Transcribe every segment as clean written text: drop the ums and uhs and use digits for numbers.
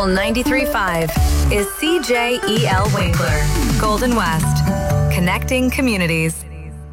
Local 93.5 is CJEL Winkler, Golden West, connecting communities.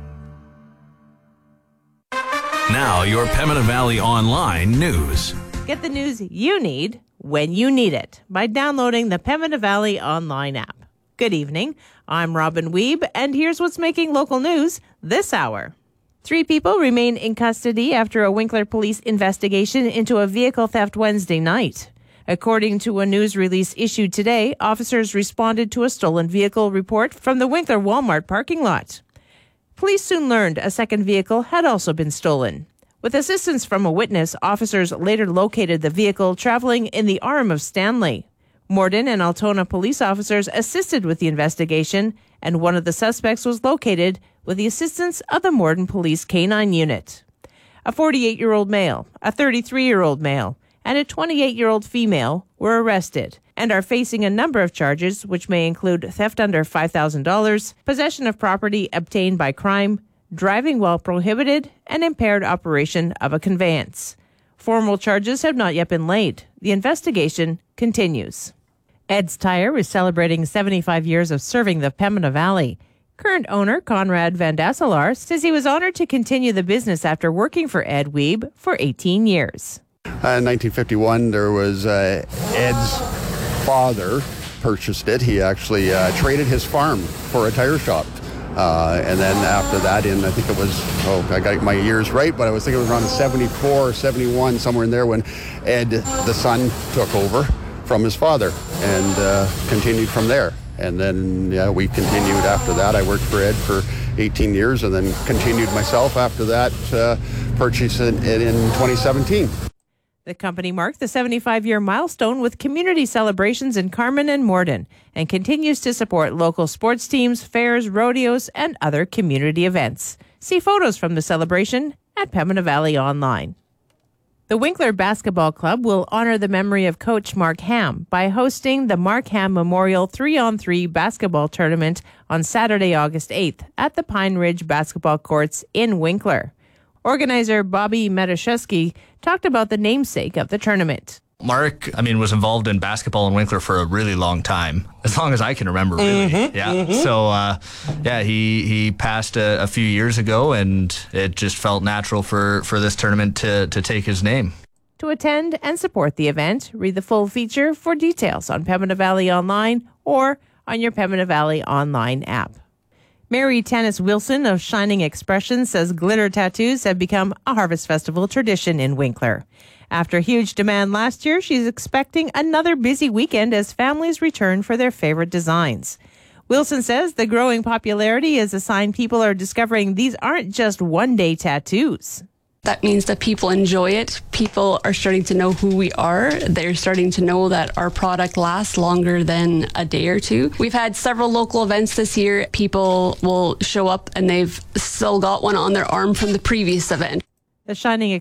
Now, your Pembina Valley Online news. Get the news you need when you need it by downloading the Pembina Valley Online app. Good evening. I'm Robin Wiebe, and here's what's making local news this hour. 3 people remain in custody after a Winkler police investigation into a vehicle theft Wednesday night. According to a news release issued today, officers responded to a stolen vehicle report from the Winkler Walmart parking lot. Police soon learned a second vehicle had also been stolen. With assistance from a witness, officers later located the vehicle traveling in the arm of Stanley. Morden and Altona police officers assisted with the investigation, and one of the suspects was located with the assistance of the Morden Police K-9 unit. A 48-year-old male, a 33-year-old male, and a 28-year-old female were arrested and are facing a number of charges, which may include theft under $5,000, possession of property obtained by crime, driving while prohibited, and impaired operation of a conveyance. Formal charges have not yet been laid. The investigation continues. Ed's Tire is celebrating 75 years of serving the Pembina Valley. Current owner Conrad Van Dasselaar says he was honored to continue the business after working for Ed Wiebe for 18 years. In 1951, there was Ed's father purchased it. He actually traded his farm for a tire shop. And then after that, I think it was, I got my years right, but I was thinking it was around 74 or 71, somewhere in there, when Ed, the son, took over from his father and continued from there. And then, we continued after that. I worked for Ed for 18 years and then continued myself after that, purchasing it in 2017. The company marked the 75-year milestone with community celebrations in Carman and Morden and continues to support local sports teams, fairs, rodeos, and other community events. See photos from the celebration at Pembina Valley Online. The Winkler Basketball Club will honor the memory of Coach Mark Ham by hosting the Mark Ham Memorial 3-on-3 basketball tournament on Saturday, August 8th at the Pine Ridge Basketball Courts in Winkler. Organizer Bobby Metashevsky talked about the namesake of the tournament. Mark, was involved in basketball in Winkler for a really long time, as long as I can remember, really. So, he passed a few years ago, and it just felt natural for this tournament to take his name. To attend and support the event, read the full feature for details on Pembina Valley Online or on your Pembina Valley Online app. Mary Tanis Wilson of Shining Expressions says glitter tattoos have become a Harvest Festival tradition in Winkler. After huge demand last year, she's expecting another busy weekend as families return for their favorite designs. Wilson says the growing popularity is a sign people are discovering these aren't just one-day tattoos. That means that people enjoy it. People are starting to know who we are. They're starting to know that our product lasts longer than a day or two. We've had several local events this year. People will show up and they've still got one on their arm from the previous event. The Shining